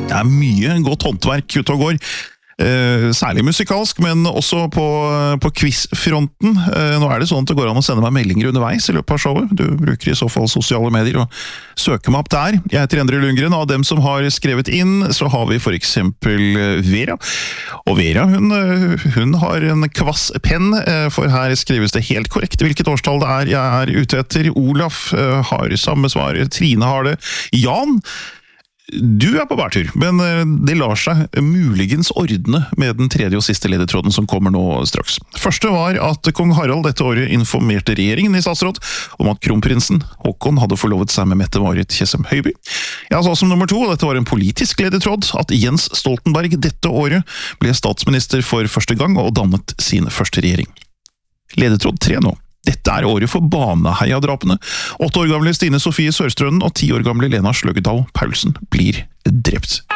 Det mye godt håndverk ute og går. Særlig musikalsk, men også på quizfronten. Nå det sånn at det går an å sende meg meldinger underveis I løpet av showet. Du bruker I så fall sosiale medier og søker meg opp der. Jeg heter Endre Lundgren, og av dem som har skrevet inn, så har vi for eksempel Vera. Og Vera, hun har en kvass penn, for her skrives det helt korrekt hvilket årstall det jeg ute etter. Olaf har samme svar, Trine har det. Jan, du på bærtur, men det lar seg muligens ordne med den tredje og siste ledetråden som kommer nå straks. Første var at kong Harald dette året informerte regjeringen I statsråd om at kronprinsen Håkon hadde forlovet seg med Mette-Marit Tjessem Høiby. Jeg sa som nummer 2, og dette var en politisk ledetråd, at Jens Stoltenberg dette året ble statsminister for første gang og dannet sin første regjering. Ledetråd 3 nå. Dette året for Baneheia-drapene. 8 år gamle Stine Sofie Sørstrønnen og 10 år gamle Lena Sløggedal Paulsen blir drept.